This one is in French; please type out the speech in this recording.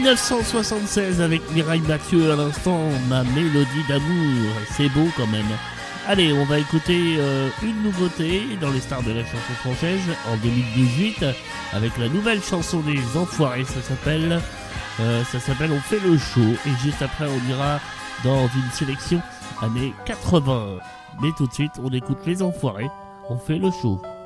1976 avec Mireille Mathieu à l'instant, ma mélodie d'amour. C'est beau quand même. Allez, on va écouter une nouveauté dans les stars de la chanson française en 2018 avec la nouvelle chanson des Enfoirés. Ça s'appelle On fait le show. Et juste après, on ira dans une sélection années 80. Mais tout de suite, on écoute les Enfoirés. On fait le show.